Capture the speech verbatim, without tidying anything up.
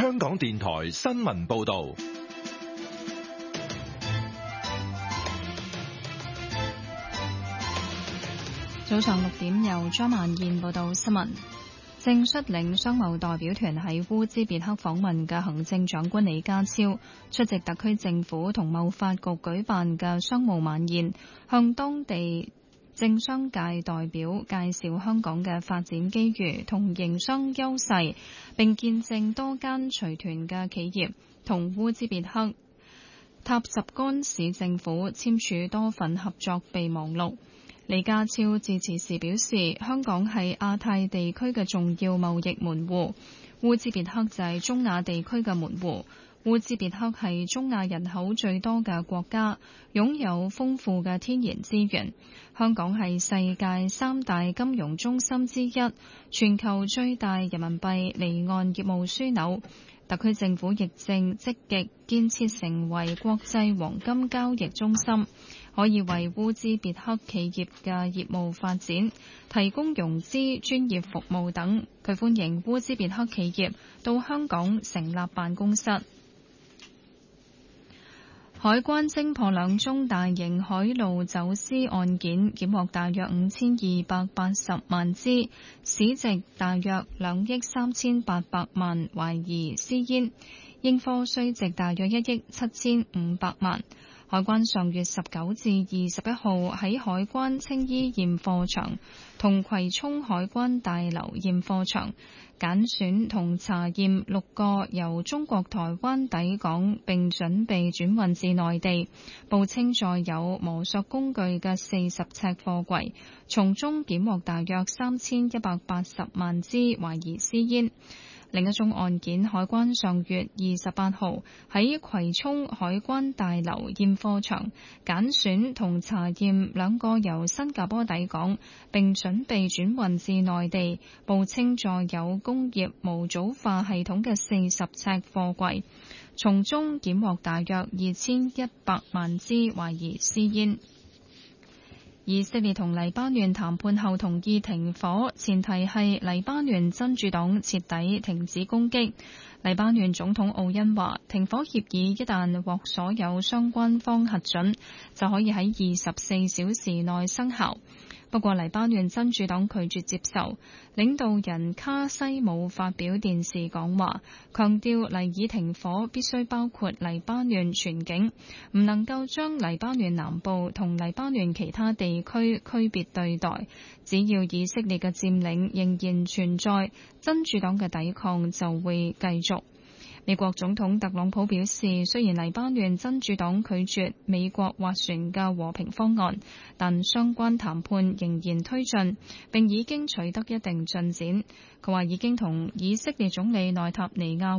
香港電台新聞報道。 早上六點，由張曼燕報道新聞。正率領商貿代表團喺烏茲別克訪問嘅行政長官李家超出席特區政府同貿發局舉辦嘅商務晚宴，向當地政商界代表介紹香港嘅發展機遇同營商優勢，並見證多間隨團嘅企業同烏茲別克塔什干市政府簽署多份合作備忘錄。李家超致辭時表示，香港係亞太地區嘅重要貿易門戶，烏茲別克就係中亞地區嘅門戶。烏茲別克係中亞人口最多嘅國家，擁有豐富嘅天然資源。香港係世界三大金融中心之一，全球最大人民幣離岸業務樞紐。特區政府亦正積極建設成為國際黃金交易中心，可以為烏茲別克企業嘅業務發展提供融資、專業服務等。佢歡迎烏茲別克企業到香港成立辦公室。海關偵破兩宗大型海路走私案件，檢獲大約五千二百八十萬支，市值大約兩億三千八百萬懷疑私煙，應課稅值大約一億七千五百萬。海關上月十九至二十一號喺海關青衣驗貨場同葵涌海關大樓驗貨場揀選同查驗六個由中國台灣抵港並準備轉運至內地，報稱載有磨塑工具嘅四十尺貨櫃，從中檢獲大約三千一百八十萬支懷疑私煙。另一宗案件，海關上月二十八號喺葵涌海關大樓驗貨場揀選同查驗兩個由新加坡抵港並準備轉運至內地，報稱載有工業模組化系統嘅四十尺貨櫃，從中檢獲大約二千一百萬支懷疑私煙。以色列同黎巴嫩談判後同意停火，前提係黎巴嫩真主黨徹底停止攻擊。黎巴嫩總統奧恩話，停火協議一旦獲所有相關方核准，就可以喺二十四小時內生效。不過黎巴嫩真主黨拒絕接受，領導人卡西姆發表電視講話，強調黎以停火必須包括黎巴嫩全境，唔能夠將黎巴嫩南部同黎巴嫩其他地區區別對待。只要以色列嘅佔領仍然存在，真主黨嘅抵抗就會繼續。美國總統特朗普表示，雖然黎巴嫩真主黨拒絕美國斡旋嘅和平方案，但相關談判仍然推進，並已經取得一定進展。佢話已經同以色列總理內塔尼亞